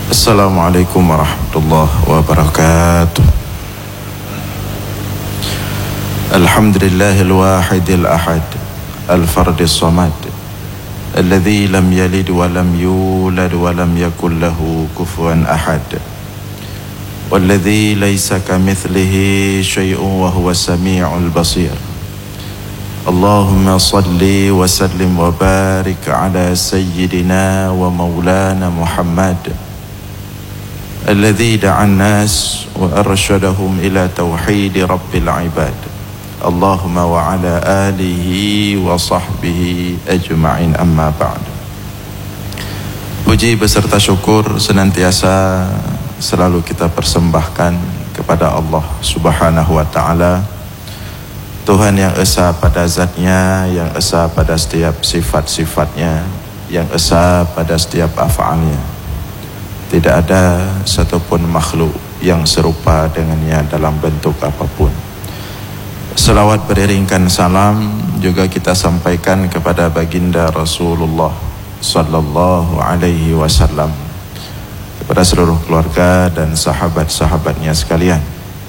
Assalamualaikum warahmatullahi wabarakatuh. Alhamdulillahil wahidil ahad, al-fardis samad, alladzi lam yalid wa lam yulad wa lam yakul lahu kufuwan ahad, walladzi laisa kamitslihi syai'un wa huwas samii'ul basir. Allahumma salli wa sallim wa barik ala sayyidina wa maulana Muhammad alladzi da'an nas wa arsyadahum ila tauhid rabbil ibad. Allahumma wa ala alihi wa sahbihi ajma'in, amma ba'd. Puji beserta syukur senantiasa selalu kita persembahkan kepada Allah Subhanahu wa ta'ala, Tuhan yang esa pada zatnya, yang esa pada setiap sifat-sifatnya, yang esa pada setiap af'alnya. Tidak ada satupun makhluk yang serupa dengannya dalam bentuk apapun. Selawat beriringkan salam juga kita sampaikan kepada baginda Rasulullah sallallahu alaihi wasallam, kepada seluruh keluarga dan sahabat-sahabatnya sekalian.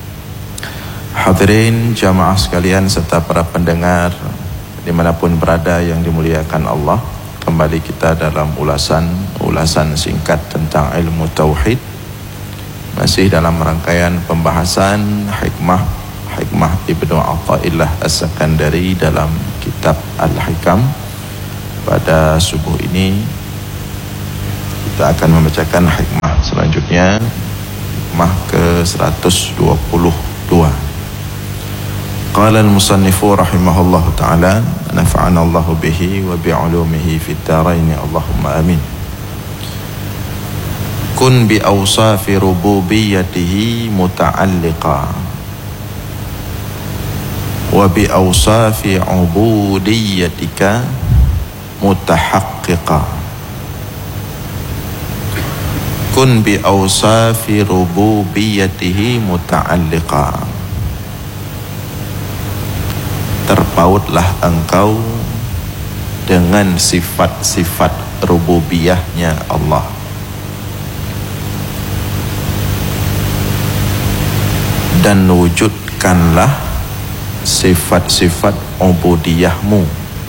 Hadirin jamaah sekalian serta para pendengar dimanapun berada yang dimuliakan Allah, kembali kita dalam ulasan singkat tentang ilmu tauhid, masih dalam rangkaian pembahasan hikmah Ibnu Athaillah As-Sakandari dalam kitab Al-Hikam. Pada subuh ini kita akan membacakan hikmah selanjutnya, hikmah ke-122. Qala al-musannifu rahimahullahu ta'ala, nafa'ana Allahu bihi wa bi'ulumihi fid dharain, Allahumma amin. Kun bi awsafi rububiyyatihi muta'alliqa wa bi awsafi ubudiyyatika mutahaqqiqa. Kun bi awsafi rububiyyatihi muta'alliqa. Terpautlah engkau dengan sifat-sifat rububiyahnya Allah, dan wujudkanlah sifat-sifat ubudiyahmu.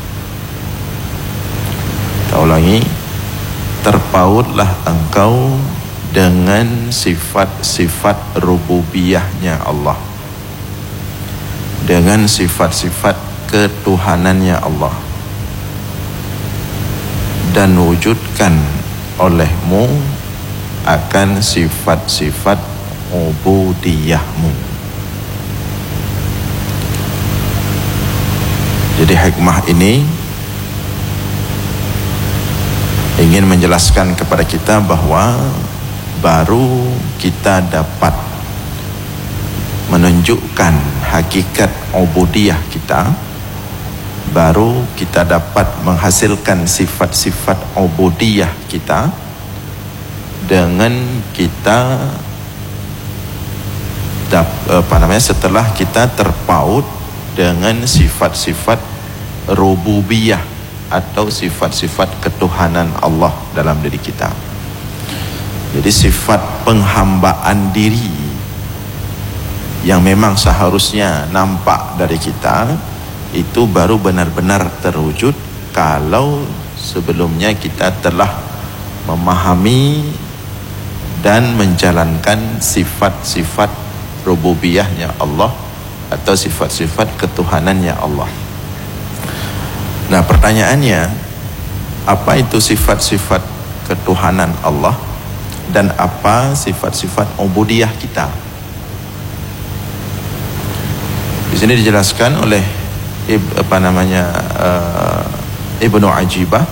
Kita ulangi, terpautlah engkau dengan sifat-sifat rububiyahnya Allah, dengan sifat-sifat ketuhanannya Allah, dan wujudkan olehmu akan sifat-sifat ubudiyahmu. Jadi hikmah ini ingin menjelaskan kepada kita bahwa baru kita dapat menunjukkan hakikat ubudiyah kita, baru kita dapat menghasilkan sifat-sifat ubudiyah kita dengan kita setelah kita terpaut dengan sifat-sifat rububiyah atau sifat-sifat ketuhanan Allah dalam diri kita. Jadi sifat penghambaan diri yang memang seharusnya nampak dari kita, itu baru benar-benar terwujud kalau sebelumnya kita telah memahami dan menjalankan sifat-sifat rububiyahnya Allah atau sifat-sifat ketuhanannya Allah. Nah, pertanyaannya, apa itu sifat-sifat ketuhanan Allah dan apa sifat-sifat ubudiyah kita? Di sini dijelaskan oleh Ibnu Ajibah,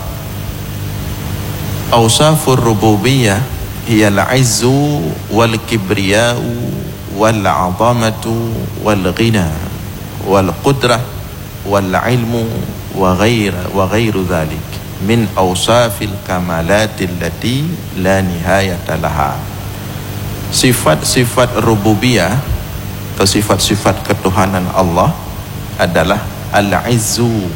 awsafur rububiyyah hiya al-'izzu wal kibriya'u wal 'azamatu wal ghina wal qudrah wal 'ilmu wa ghairu dhalik min awsafil kamalati allati la nihayata laha. Sifat-sifat rububiyah atau sifat-sifat ketuhanan Allah adalah al-'izzu,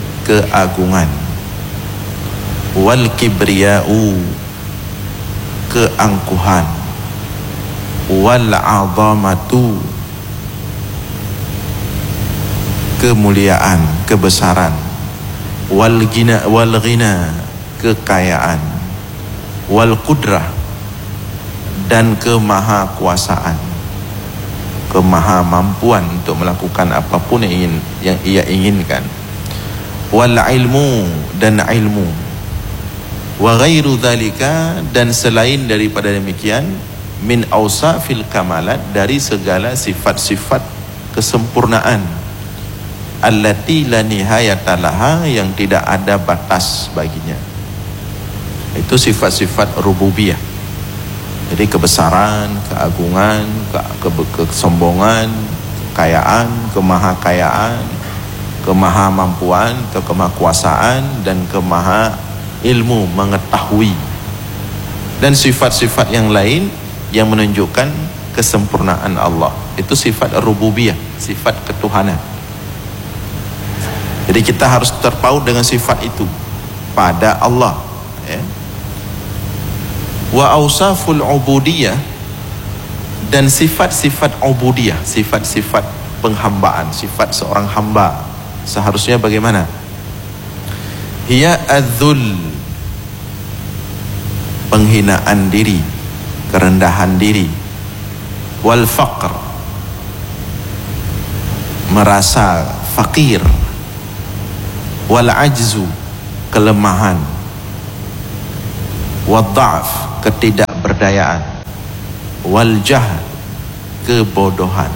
keagungan, wal kibriya'u, keangkuhan, wal 'azamatu, kemuliaan, kebesaran, wal ghina, kekayaan, wal qudrah, dan kemahakuasaan, kemahamampuan untuk melakukan apapun yang ia inginkan, wal ilmu, dan ilmu, wa ghairu dzalika, dan selain daripada demikian, min ausafil kamalat, dari segala sifat-sifat kesempurnaan, allati la nihayata laha, yang tidak ada batas baginya. Itu sifat-sifat rububiyah. Jadi kebesaran, keagungan, kesombongan, kekayaan, kemahakayaan, kemahamampuan atau kemahakuasaan, dan kemaha ilmu, mengetahui, dan sifat-sifat yang lain yang menunjukkan kesempurnaan Allah. Itu sifat rububiyah, sifat ketuhanan. Jadi kita harus terpaut dengan sifat itu pada Allah, ya. Wa ausaful ubudiyah, dan sifat-sifat ubudiyah, sifat-sifat penghambaan, sifat seorang hamba seharusnya bagaimana? Hiya adzul, penghinaan diri, kerendahan diri, wal faqr, merasa fakir, wal ajzu, kelemahan, wal dha'f, ketidakberdayaan, wal jahl, kebodohan,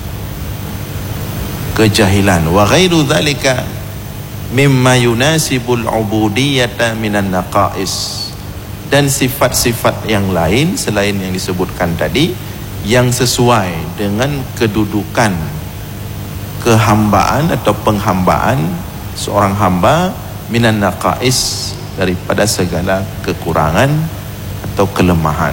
kejahilan, wa ghairu dzalika mimma yunasibul ubudiyyata minan naqais, dan sifat-sifat yang lain selain yang disebutkan tadi yang sesuai dengan kedudukan kehambaan atau penghambaan seorang hamba, minan naqais, daripada segala kekurangan atau kelemahan.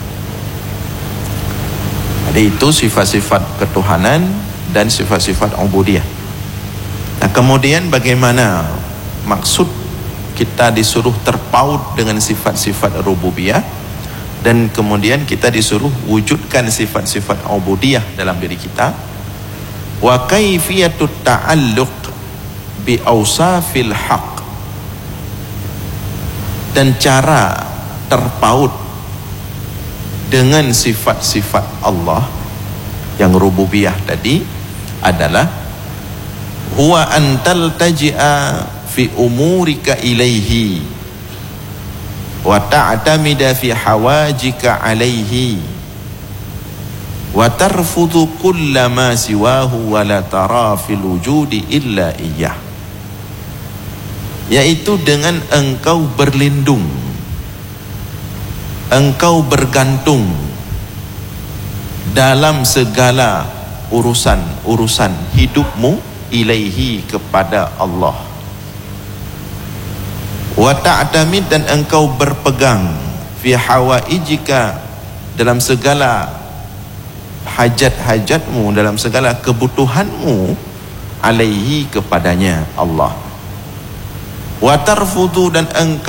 Jadi itu sifat-sifat ketuhanan dan sifat-sifat ubudiyah. Nah, kemudian bagaimana maksud kita disuruh terpaut dengan sifat-sifat rububiyah, dan kemudian kita disuruh wujudkan sifat-sifat ubudiyah dalam diri kita. Wa kaifiyatut ta'alluq bi awsafil haqq, dan cara terpaut dengan sifat-sifat Allah yang rububiyah tadi adalah huwa antal taji'a fi umurika ilaihi wa ta'tamida fi hawajika alaihi wa tarfudu kulla ma siwahu wa la tara fil wujudi illa iyyah, yaitu dengan engkau berlindung, engkau bergantung dalam segala urusan hidupmu ilaihi, kepada Allah, wa ta'tamid, dan engkau berpegang fi hawaijika, dalam segala hajat-hajatmu, dalam segala kebutuhanmu, alaihi, kepadanya Allah, wa tarfudu, dan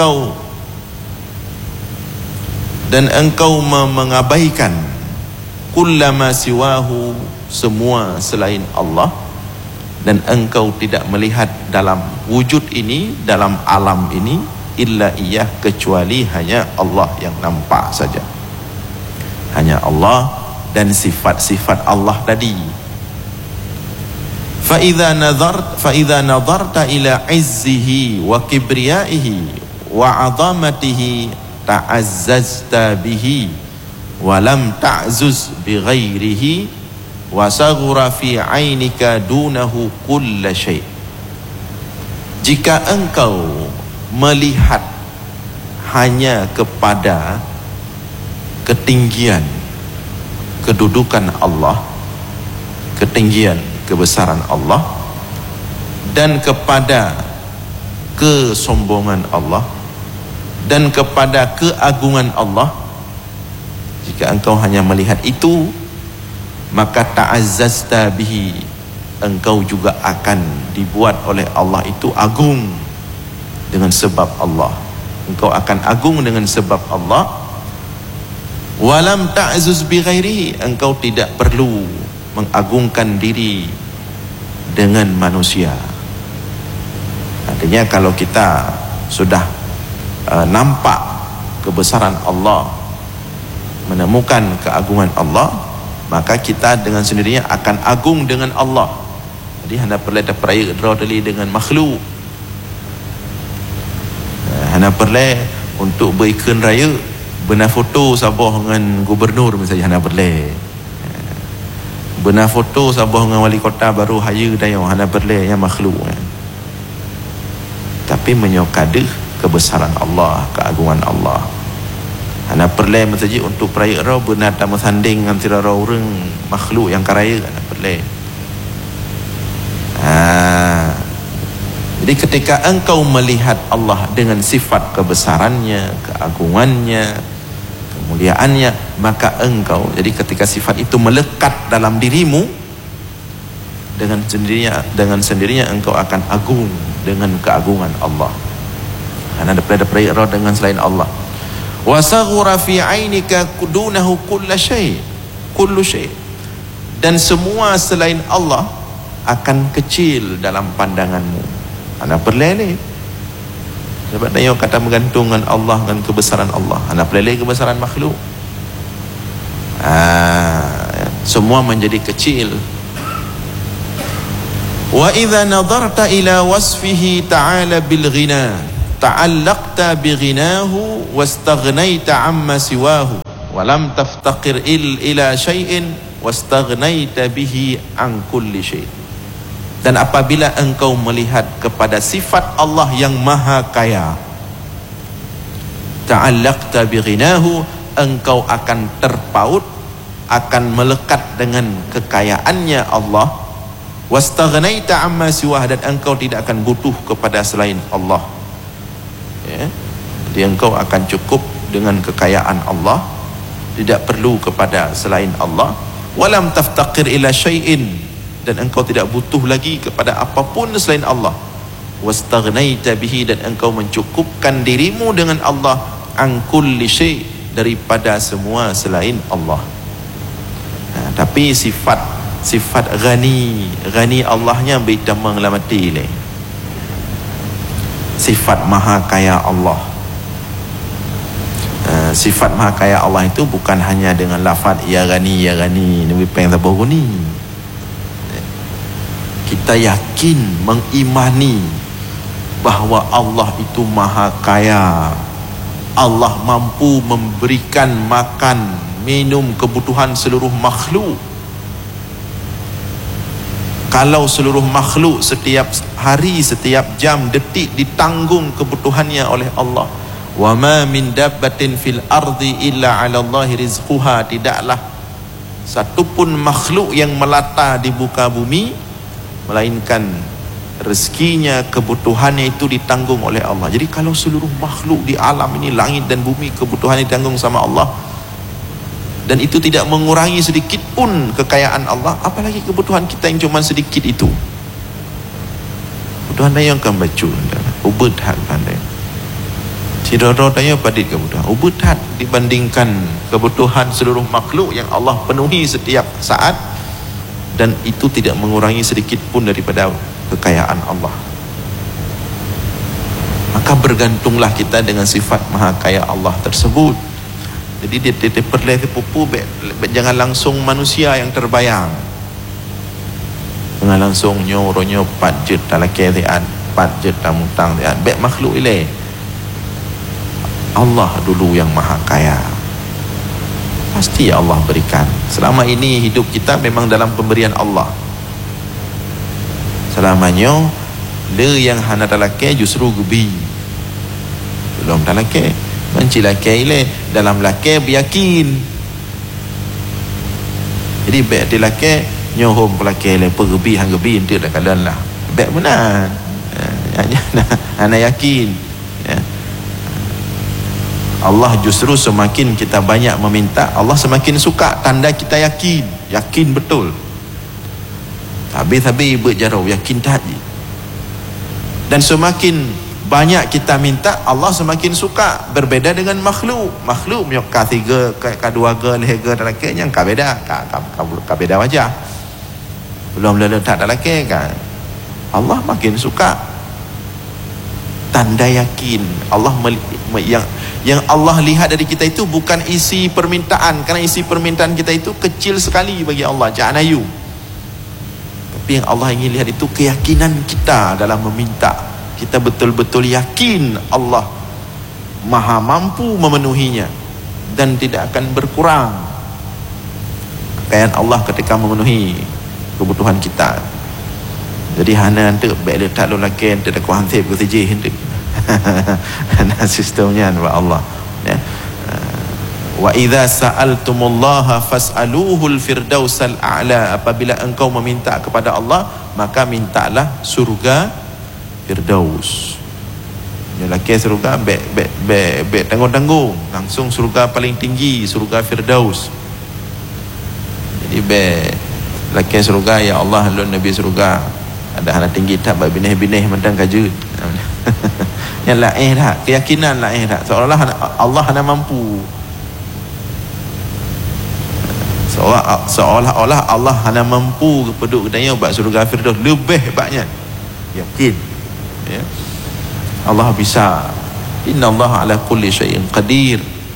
engkau mengabaikan kullama siwahu, semua selain Allah, dan engkau tidak melihat dalam wujud ini, dalam alam ini, illa iyah, kecuali hanya Allah yang nampak saja, hanya Allah dan sifat-sifat Allah tadi. Fa idza nadarta ila izzihi wa kibriyaihi wa 'azamatihi ta'azzazta bihi wa lam ta'zuz bi ghairihi wa saghura fi 'ainika dunahu kull syai'. Jika engkau melihat hanya kepada ketinggian kedudukan Allah, ketinggian kebesaran Allah, dan kepada kesombongan Allah, dan kepada keagungan Allah, jika engkau hanya melihat itu, maka ta'azzazta bihi, engkau juga akan dibuat oleh Allah itu agung dengan sebab Allah. Engkau akan agung dengan sebab Allah. Walam ta'zuz bi ghairihi, engkau tidak perlu mengagungkan diri dengan manusia. Artinya kalau kita sudah nampak kebesaran Allah, menemukan keagungan Allah, maka kita dengan sendirinya akan agung dengan Allah. Jadi hana perlu peraya dali dengan makhluk. Hana perlu untuk beriklan raya benar foto Sabah dengan gubernur misalnya, hana perlu. Benar foto Sabah dengan wali kota baru haya dayang, hana perlu yang makhluk. Tapi menyokada kebesaran Allah, keagungan Allah. Hana perlu masjid untuk peraya rau benar tamu sanding antara orang makhluk yang karaya, hana perlu. Jadi ketika engkau melihat Allah dengan sifat kebesarannya, keagungannya, kemuliaannya, maka engkau, jadi ketika sifat itu melekat dalam dirimu, dengan sendirinya engkau akan agung dengan keagungan Allah. Karena ada peraya dengan selain Allah. Wasaghura fi ainika dunahu kullu syai. Dan semua selain Allah akan kecil dalam pandanganmu. Anda perlele. Sebab dia kata menggantungkan Allah dengan kebesaran Allah. Anda perlele kebesaran makhluk. Semua menjadi kecil. Wa idza nadarta ila wasfihi ta'ala bil ghina ta'allaqta bi ghinahu wastaghnaita amma siwahu wa lam taftaqir ila syai'in wastaghnaita bihi an kulli syai'. Dan apabila engkau melihat kepada sifat Allah yang maha kaya, ta'allaqta bi ghinahu, engkau akan terpaut, akan melekat dengan kekayaannya Allah. Wastaghnaita amma siwah, dan engkau tidak akan butuh kepada selain Allah. Ya. Jadi engkau akan cukup dengan kekayaan Allah, tidak perlu kepada selain Allah. Walam taftaqir ila syai'in, dan engkau tidak butuh lagi kepada apapun selain Allah. Wastaghnaita bihi, dan engkau mencukupkan dirimu dengan Allah, an kulli syai', daripada semua selain Allah. Tapi sifat ghani Allahnya beda mengelamati le. Sifat maha kaya Allah. Sifat maha kaya Allah itu bukan hanya dengan lafaz ya ghani nabi peng tabau ni. Kita yakin, mengimani bahawa Allah itu maha kaya. Allah mampu memberikan makan, minum, kebutuhan seluruh makhluk. Kalau seluruh makhluk setiap hari, setiap jam, detik ditanggung kebutuhannya oleh Allah. Wa ma min dabbatin fil ardi illa 'ala Allahi rizquha, tidaklah satupun makhluk yang melata di muka bumi melainkan rezekinya, kebutuhannya itu ditanggung oleh Allah. Jadi kalau seluruh makhluk di alam ini, langit dan bumi, kebutuhannya ditanggung sama Allah, dan itu tidak mengurangi sedikit pun kekayaan Allah, apalagi kebutuhan kita yang cuma sedikit itu. Kebutuhan dia yang akan baca ubud hat pandai. Tidoro dia padit kebutuhan ubud hat dibandingkan kebutuhan seluruh makhluk yang Allah penuhi setiap saat, dan itu tidak mengurangi sedikit pun daripada kekayaan Allah. Maka bergantunglah kita dengan sifat maha kaya Allah tersebut. Jadi dia perlu pupu, jangan langsung manusia yang terbayang. Jangan langsung nyoronyo patjet talake tian, patjet tamutang tian. Bek makhluk ile. Allah dulu yang maha kaya. Pasti Allah berikan. Selama ini hidup kita memang dalam pemberian Allah. Selamanya le yang hana talake justru gubi. Belum talake. Mencilake ile dalam lake beryakin. Jadi baik dilake nyohom pelake ile pergi hang gebi ente dah kalan lah. Baik benar. Ana yakin. Ya. Allah justru semakin kita banyak meminta, Allah semakin suka, tanda kita yakin betul. Habis berjarau yakin tadi. Dan semakin banyak kita minta, Allah semakin suka. Berbeda dengan makhluk punya ketiga, kedua ke, lehega dan laki yang beda, beda wajah. Belum letak dalam laki kan. Allah makin suka. Tanda yakin Allah yang Allah lihat dari kita itu bukan isi permintaan, kerana isi permintaan kita itu kecil sekali bagi Allah, ja'anayu. Tapi yang Allah ingin lihat itu keyakinan kita dalam meminta. Kita betul-betul yakin Allah maha mampu memenuhinya dan tidak akan berkurang kekayaan Allah ketika memenuhi kebutuhan kita. Jadi hana nanti baik letak lu laki nanti dah kuang tip ke sejih nanti hana sistemnya buat Allah ya. Wa idza sa'altumullaha fas'aluhul firdausal a'la. Apabila engkau meminta kepada Allah, maka mintalah surga firdaus. Ya laki surga bek tanggung-tanggung, langsung surga paling tinggi, surga firdaus. Jadi bek laki surga, ya Allah lu nabi surga ada hana tinggi tak bab binih-binih mentang kajut. Yang lain dah, keyakinan lain dah, seolah Allah hana mampu. Seolah-olah Allah hana mampu penduduk kedanya buat surga firdaus lebih hebatnya. Yakin ya. Allah bisa. Innallaha ala kulli syai'in qadir.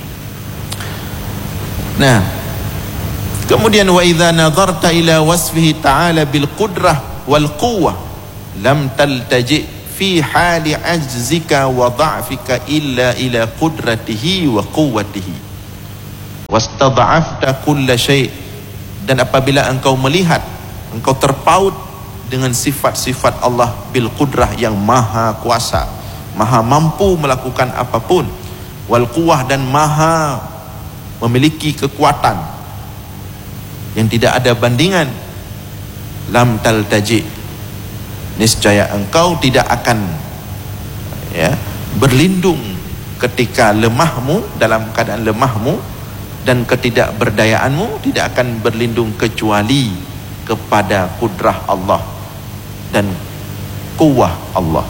Nah, kemudian wa idza nadarta ila wasfihi ta'ala bil qudrah wal quwwah lam taltaji fi hali ajzika wa dha'fika illa ila qudratihi wa quwwatihi wastad'afta kulla syai'. Dan apabila engkau melihat, engkau terpaut dengan sifat-sifat Allah bil qudrah yang maha kuasa, maha mampu melakukan apapun, wal quwwah dan maha memiliki kekuatan yang tidak ada bandingan, lam taltaji, niscaya engkau tidak akan ya berlindung ketika lemahmu, dalam keadaan lemahmu dan ketidakberdayaanmu, tidak akan berlindung kecuali kepada kudrah Allah dan kuwah Allah.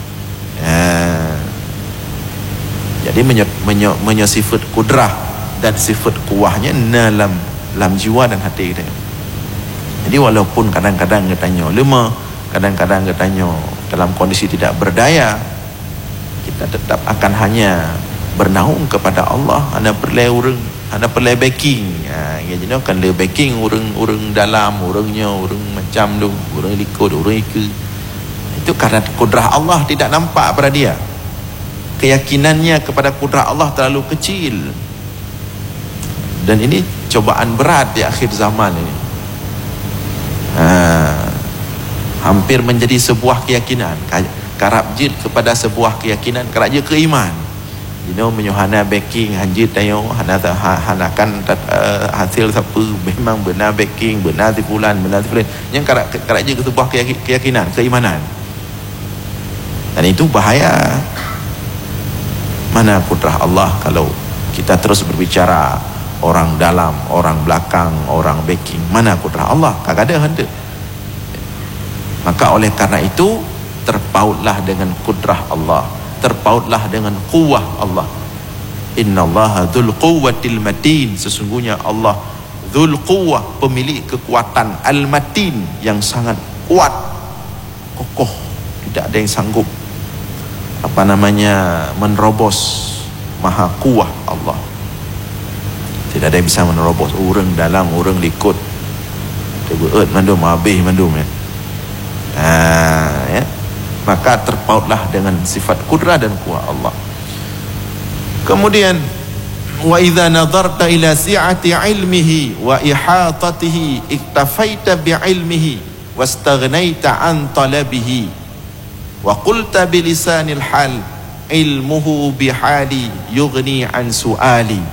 Jadi menyesifat kudrah dan sifat kuwahnya dalam jiwa dan hati kita. Jadi walaupun kadang-kadang kita tanya lemah, kadang-kadang kita tanya dalam kondisi tidak berdaya, kita tetap akan hanya bernaung kepada Allah. Anda perlu backing. Jadi kan le backing orang dalam, orangnya orang macam tu, orang likut, orang ikut. Itu karena kudrah Allah tidak nampak pada dia. Keyakinannya kepada kudrah Allah terlalu kecil. Dan ini cobaan berat di akhir zaman ini. Hampir menjadi sebuah keyakinan. Karab jid kepada sebuah keyakinan, karab je ke iman. Menyuhana backing hanjit tayo hanakan hasil siapa memang benar backing, benar tipulan, benar tipulan yang karak je ke sebuah keyakinan, keimanan. Dan itu bahaya. Mana kudrah Allah kalau kita terus berbicara orang dalam, orang belakang, orang backing? Mana kudrah Allah? Kagak ada hendak. Maka oleh karena itu terpautlah dengan kudrah Allah, terpautlah dengan kuwah Allah. Innallaha dzul quwwatil matin. Sesungguhnya Allah dzul quwwah, pemilik kekuatan, al matin, yang sangat kuat, kokoh, tidak ada yang sanggup menerobos maha kuwah Allah. Tidak ada yang bisa menerobos. Orang dalam, orang likut, tebeut mandum habis mandum ya. Ya. Maka terpautlah dengan sifat kudrah dan kuwah Allah. Kemudian wa idza nadarta ila si'ati ilmihi wa ihatatihi iktafaita bi ilmihi wastaghnaita an talabihi wa qulta bi lisanil hal ilmuhu bi hali yughni an su'ali.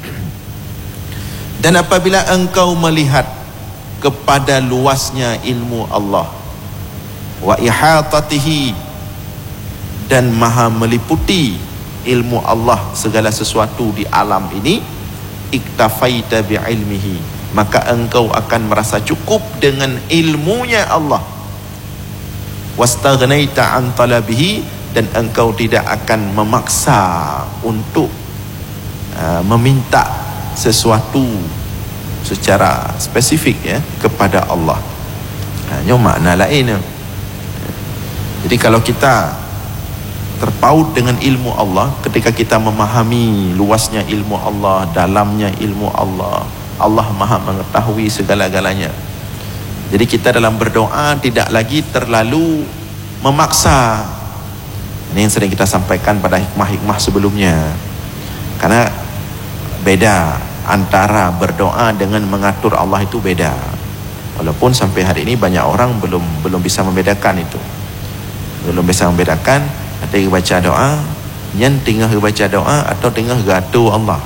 Dan apabila engkau melihat kepada luasnya ilmu Allah, wa ihatatihi, dan maha meliputi ilmu Allah segala sesuatu di alam ini, iktafaita bi ilmihi, maka engkau akan merasa cukup dengan ilmunya Allah. Wastaghnaita an talabihi, dan engkau tidak akan memaksa untuk meminta sesuatu secara spesifik ya kepada Allah. Hanya makna lain. Jadi kalau kita terpaut dengan ilmu Allah, ketika kita memahami luasnya ilmu Allah, dalamnya ilmu Allah, Allah Maha mengetahui segala-galanya. Jadi kita dalam berdoa tidak lagi terlalu memaksa. Ini yang sering kita sampaikan pada hikmah-hikmah sebelumnya. Karena beda antara berdoa dengan mengatur Allah, itu beda. Walaupun sampai hari ini banyak orang belum bisa membedakan itu. Belum bisa membedakan ada baca doa, yang tengah baca doa atau tengah gaduh Allah.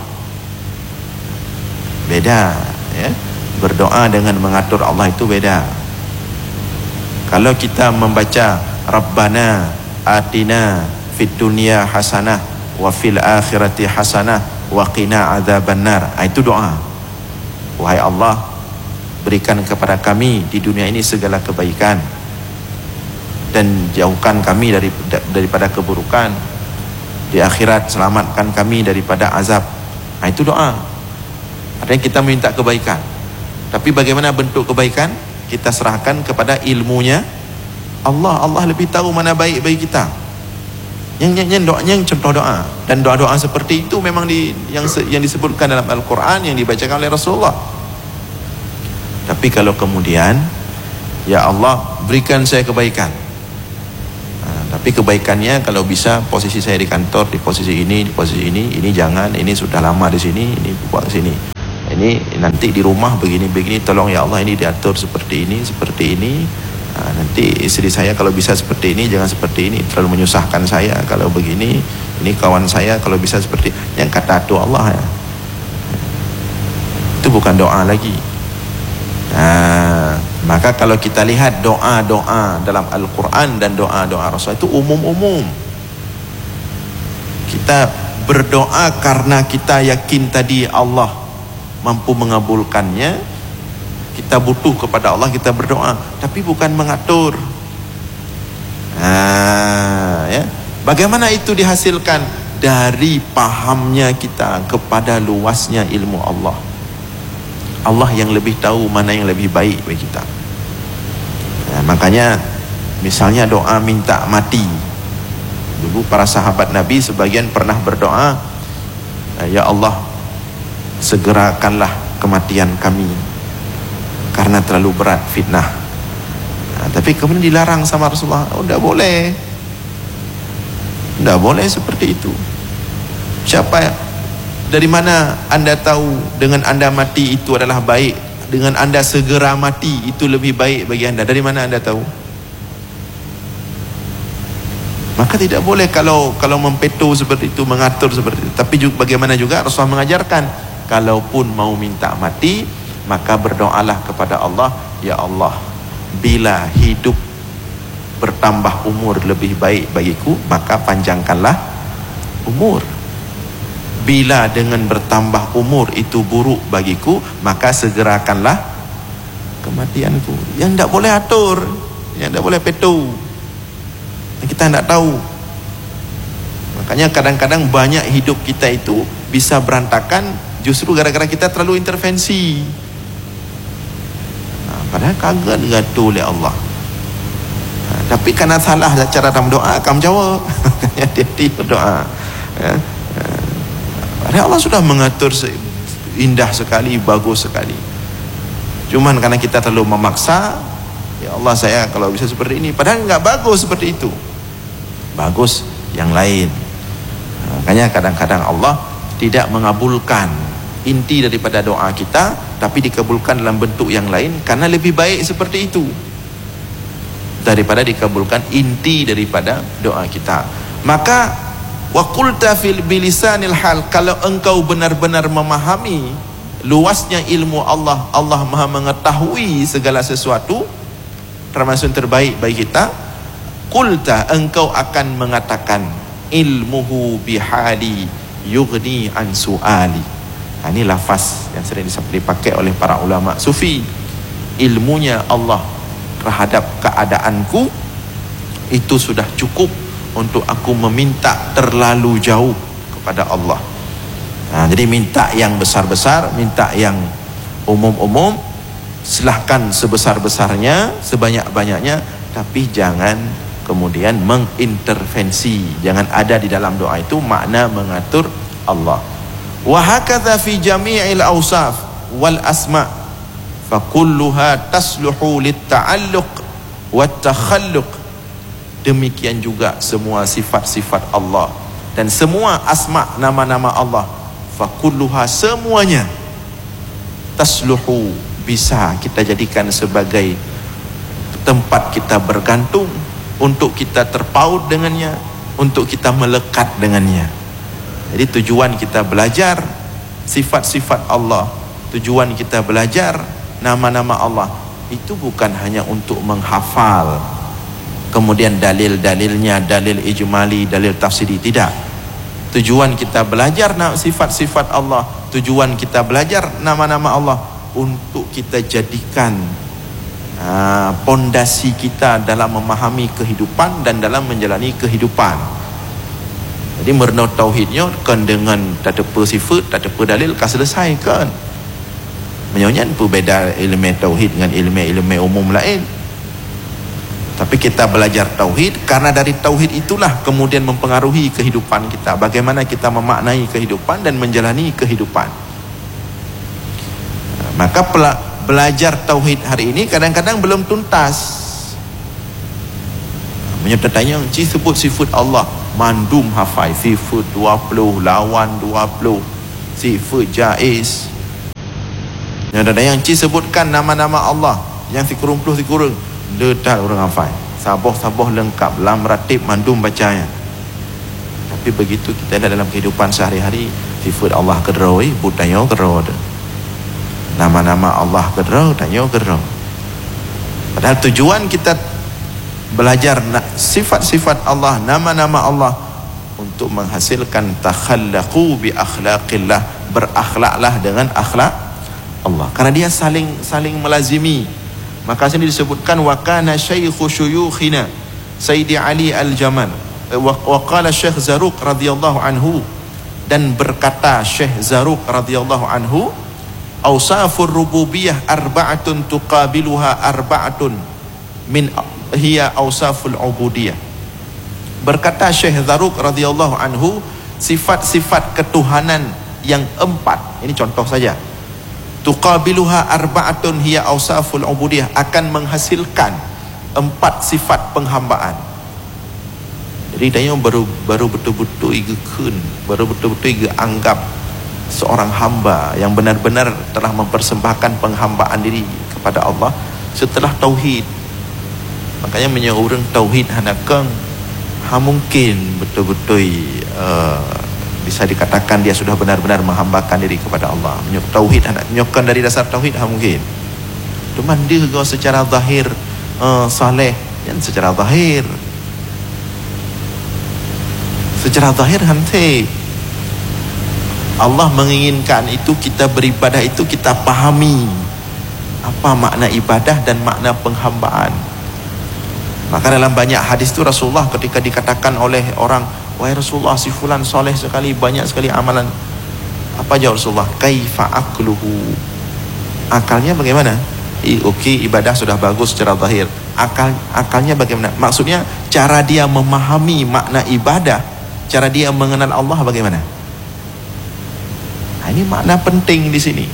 Beda ya. Berdoa dengan mengatur Allah itu beda. Kalau kita membaca Rabbana atina fid dunya hasanah wa fil akhirati hasanah wa qina adzabannar, itu doa. Wahai Allah, berikan kepada kami di dunia ini segala kebaikan dan jauhkan kami daripada keburukan. Di akhirat selamatkan kami daripada azab. Itu doa. Artinya kita minta kebaikan. Tapi bagaimana bentuk kebaikan? Kita serahkan kepada ilmunya Allah. Allah lebih tahu mana baik bagi kita. Yang contoh doa. Dan doa-doa seperti itu memang yang disebutkan dalam Al-Quran, yang dibacakan oleh Rasulullah. Tapi kalau kemudian, ya Allah berikan saya kebaikan, tapi kebaikannya kalau bisa posisi saya di kantor di posisi ini jangan, ini sudah lama di sini, ini buat sini, ini nanti di rumah begini, tolong ya Allah ini diatur seperti ini. Nanti istri saya kalau bisa seperti ini, jangan seperti ini, terlalu menyusahkan saya kalau begini, ini kawan saya kalau bisa seperti yang kata doa Allah ya. Itu bukan doa lagi. Maka kalau kita lihat doa-doa dalam Al-Quran dan doa-doa Rasul itu umum-umum. Kita berdoa karena kita yakin tadi Allah mampu mengabulkannya. Kita butuh kepada Allah, kita berdoa, tapi bukan mengatur. Ya. Bagaimana itu dihasilkan? Dari pahamnya kita kepada luasnya ilmu Allah. Allah yang lebih tahu mana yang lebih baik bagi kita. Makanya misalnya doa minta mati. Dulu para sahabat Nabi sebagian pernah berdoa, ya Allah segerakanlah kematian kami karena terlalu berat fitnah. Tapi kemudian dilarang sama Rasulullah. Tidak boleh seperti itu. Dari mana anda tahu dengan anda mati itu adalah baik, dengan anda segera mati itu lebih baik bagi anda? Dari mana anda tahu? Maka tidak boleh kalau mempeto seperti itu, mengatur seperti itu. Tapi juga, bagaimana juga Rasulullah mengajarkan, kalaupun mau minta mati, maka berdoalah kepada Allah, ya Allah, bila hidup bertambah umur lebih baik bagiku, maka panjangkanlah umur. Bila dengan bertambah umur itu buruk bagiku, maka segerakanlah kematianku. Yang tidak boleh atur, yang tidak boleh petu, kita tidak tahu. Makanya kadang-kadang banyak hidup kita itu bisa berantakan justru gara-gara kita terlalu intervensi. Padahal kagak digaduh oleh Allah. Tapi karena salah cara dalam doa, kamu jawab. Hati-hati berdoa. Padahal Allah sudah mengatur indah sekali, bagus sekali. Cuman karena kita terlalu memaksa, ya Allah saya kalau bisa seperti ini. Padahal nggak bagus seperti itu. Bagus yang lain. Makanya kadang-kadang Allah tidak mengabulkan inti daripada doa kita, tapi dikabulkan dalam bentuk yang lain karena lebih baik seperti itu daripada dikabulkan inti daripada doa kita. Maka wa qulta fil bilisanil hal, kalau engkau benar-benar memahami luasnya ilmu Allah, Allah Maha mengetahui segala sesuatu termasuk terbaik bagi kita, qulta, engkau akan mengatakan ilmuhu bihali yughni an suali. Ini lafaz yang sering dipakai oleh para ulama sufi. Ilmunya Allah terhadap keadaanku itu sudah cukup untuk aku meminta terlalu jauh kepada Allah. Jadi minta yang besar-besar, minta yang umum-umum, silahkan sebesar-besarnya, sebanyak-banyaknya, tapi jangan kemudian mengintervensi, jangan ada di dalam doa itu makna mengatur Allah. Wa hakadha fi jami'il awsaf wal asma' fa kulluha tasluhu lit ta'alluq wat takhalluq. Demikian juga semua sifat-sifat Allah dan semua asma' nama-nama Allah, fa kulluha semuanya tasluhu bisa kita jadikan sebagai tempat kita bergantung, untuk kita terpaut dengannya, untuk kita melekat dengannya. Jadi tujuan kita belajar sifat-sifat Allah, tujuan kita belajar nama-nama Allah itu bukan hanya untuk menghafal kemudian dalil-dalilnya, dalil ijmali, dalil tafsiri, tidak. Tujuan kita belajar sifat-sifat Allah, tujuan kita belajar nama-nama Allah untuk kita jadikan pondasi kita dalam memahami kehidupan dan dalam menjalani kehidupan. Jadi merna tauhidnya kan dengan tak ada sifat, tak ada dalil, kan selesai kan. Menyonya apa beda ilmu tauhid dengan ilmu-ilmu umum lain. Tapi kita belajar tauhid karena dari tauhid itulah kemudian mempengaruhi kehidupan kita, bagaimana kita memaknai kehidupan dan menjalani kehidupan. Maka belajar tauhid hari ini kadang-kadang belum tuntas. Menyertanya sebut sifat Allah, mandum hafai sifat 20, lawan 20, sifat jaiz. Yang sebutkan nama-nama Allah yang sikurung letak orang hafai, sabah-sabah lengkap, lam ratib mandum bacanya. Tapi begitu kita lihat dalam kehidupan sehari-hari, sifat Allah keroi, budaya keroi, nama-nama Allah keroi, tanya keroi. Padahal tujuan kita belajar sifat-sifat Allah, nama-nama Allah untuk menghasilkan takhallaqu bi akhlaqillah, berakhlaklah dengan akhlak Allah, karena dia saling melazimi. Maka sini disebutkan wa kana syaikhu syuyukhina Sayyidi Ali Al-Jamal wa qala Syekh Zarruq radhiyallahu anhu, dan berkata Syekh Zarruq radhiyallahu anhu, awsafur rububiyah arba'atun tuqabiluha arba'atun min hiya awsaful ubudiyah. Berkata Syekh Zarruq radhiyallahu anhu, sifat-sifat ketuhanan yang 4, ini contoh saja, tuqabiluha arba'atun hiya awsaful ubudiyah, akan menghasilkan 4 sifat penghambaan. Jadi dia baru betul-betul igekun, baru betul-betul anggap seorang hamba yang benar-benar telah mempersembahkan penghambaan diri kepada Allah setelah tauhid. Makanya menyeorang tauhid hanakang mungkin betul-betul bisa dikatakan dia sudah benar-benar menghambakan diri kepada Allah. Tauhid menyokkan dari dasar tauhid mungkin. Cuma dia juga secara zahir saleh, dan secara zahir hante Allah menginginkan itu kita beribadah, itu kita pahami apa makna ibadah dan makna penghambaan. Maka dalam banyak hadis itu Rasulullah ketika dikatakan oleh orang, wahai Rasulullah, si fulan soleh sekali, banyak sekali amalan, apa jawab Rasulullah? Kaifa akluhu, akalnya bagaimana? Okey, ibadah sudah bagus secara zahir, akalnya bagaimana? Maksudnya cara dia memahami makna ibadah, cara dia mengenal Allah bagaimana? Nah, ini makna penting di sini.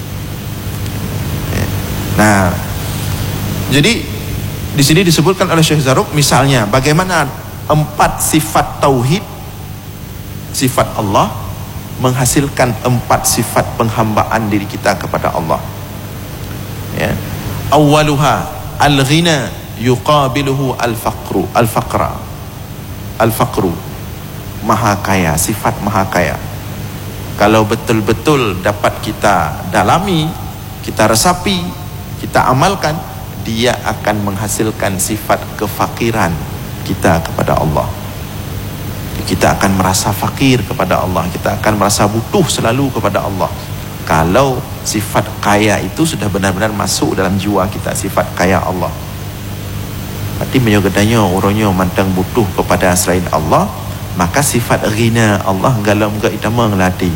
Nah, jadi di sini disebutkan oleh Syekh Zarruq misalnya bagaimana 4 sifat tauhid, sifat Allah menghasilkan 4 sifat penghambaan diri kita kepada Allah. Ya. Awwaluha al-ghina yuqabiluhu al-faqru, al-faqru, maha kaya, sifat maha kaya. Kalau betul-betul dapat kita dalami, kita resapi, kita amalkan, dia akan menghasilkan sifat kefakiran kita kepada Allah. Kita akan merasa fakir kepada Allah, kita akan merasa butuh selalu kepada Allah. Kalau sifat kaya itu sudah benar-benar masuk dalam jiwa kita, sifat kaya Allah. Berarti menyokatanya orangnya mantang butuh kepada selain Allah, maka sifat ghina Allah galau muka itama ngelati.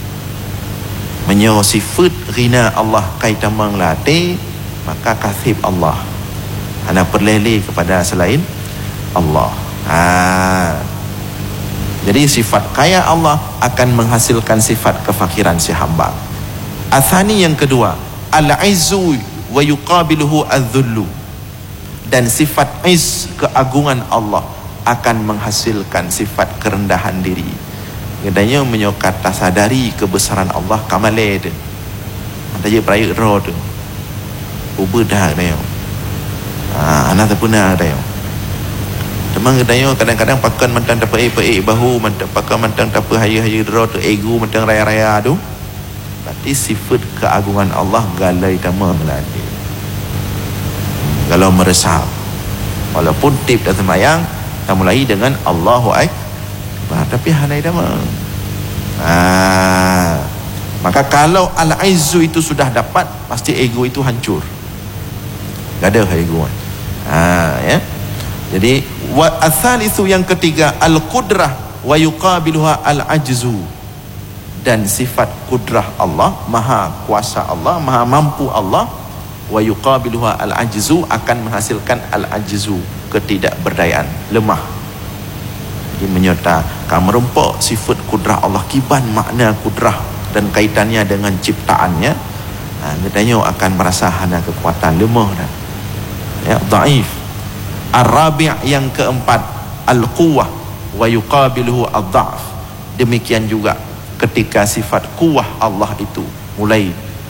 Menyo sifat ghina Allah kaitama ngelati, maka kasib Allah. Ana perlele kepada selain Allah. Jadi sifat kaya Allah akan menghasilkan sifat kefakiran si hamba. Athani yang kedua, al-izzu wa yuqabiluhu adh-dhullu. Dan sifat iz, keagungan Allah akan menghasilkan sifat kerendahan diri. Katanya menyokat sadari kebesaran Allah kamale tu. Antara peraya ro tu. Ubedah dia. Anak terpunah dia. Teman katanya kadang-kadang pakan mentang dapat bahu, mentang pakan mentang dapat haya-haya ro tu, ego mentang raya-raya tu. Berarti sifat keagungan Allah galai tama melati. Kalau meresap, walaupun tip dan sembahyang, kita mulai dengan Allahu Akbar, tapi hanai dama. Maka kalau al-izzu itu sudah dapat, pasti ego itu hancur. Gak ada ego. Ya. Jadi wa atsalitsu yang ketiga, al-qudrah wa yuqabiluha al-ajzu. Dan sifat kudrah Allah, maha kuasa Allah, maha mampu Allah, wa yuqabiluha al-ajzu, akan menghasilkan al-ajzu, ketidakberdayaan, lemah. Ini menyerta kamerempok sifat kudrah Allah, kiban makna kudrah dan kaitannya dengan ciptaannya. Katanya akan merasa hana kekuatan, lemah dah. Ya, dhaif. Ar-rabi' yang keempat, al-quwwah wa yuqabiluhu ad-dha'f. Demikian juga ketika sifat kuwah Allah itu mulai